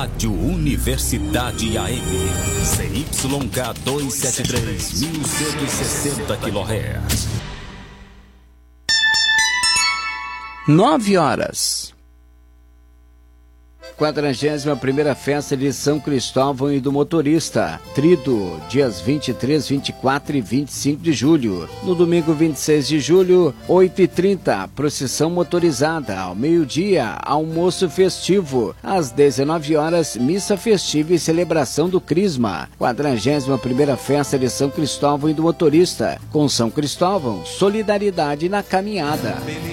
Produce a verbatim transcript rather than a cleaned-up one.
Rádio Universidade A M, C Y K duzentos e setenta e três, mil cento e sessenta quilohertz. Nove horas. quadragésima primeira Festa de São Cristóvão e do Motorista, Trido, dias vinte e três, vinte e quatro e vinte e cinco de julho. No domingo vinte e seis de julho, oito e trinta, procissão motorizada. Ao meio-dia, almoço festivo. Às dezenove horas, missa festiva e celebração do Crisma. quadragésima primeira Festa de São Cristóvão e do Motorista. Com São Cristóvão, solidariedade na caminhada.